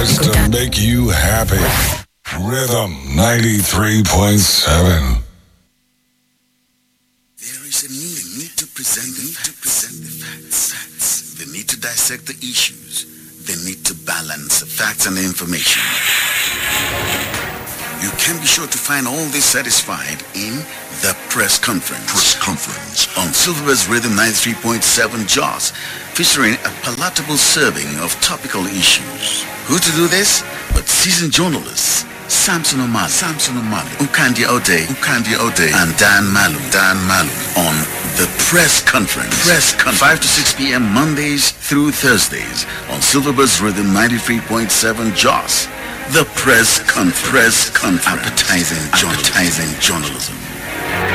tries to make you happy. Rhythm 93.7. There is a need to present the facts. The need to dissect the issues. The need to balance the facts and the information. You can be sure to find all this satisfied in the press conference. On Silverbirds Rhythm 93.7 Jaws, featuring a palatable serving of topical issues. Who to do this? But seasoned journalists Samson Omali, Ukandi Ode, and Dan Malum on the press conference. 5 to 6 p.m. Mondays through Thursdays on Silverbirds Rhythm 93.7 Jaws. The press conference. Appetizing journalism.